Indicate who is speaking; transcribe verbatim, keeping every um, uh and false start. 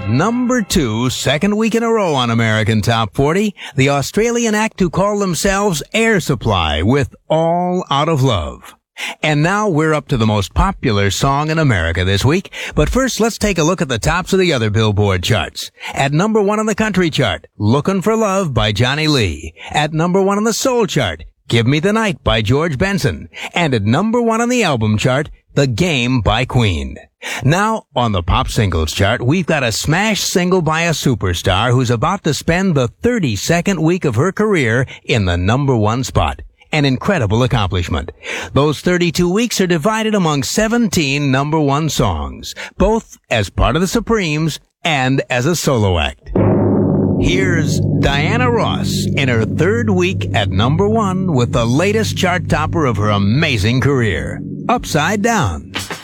Speaker 1: At number two, second week in a row on American Top forty, the Australian act who call themselves Air Supply with All Out of Love. And now we're up to the most popular song in America this week. But first, let's take a look at the tops of the other Billboard charts. At number one on the country chart, Lookin' for Love by Johnny Lee. At number one on the soul chart, Give Me the Night by George Benson. And at number one on the album chart, The Game by Queen. Now, on the pop singles chart, we've got a smash single by a superstar who's about to spend the thirty-second week of her career in the number one spot. An incredible accomplishment. Those thirty-two weeks are divided among seventeen number one songs, both as part of the Supremes and as a solo act. Here's Diana Ross in her third week at number one with the latest chart topper of her amazing career, Upside Down.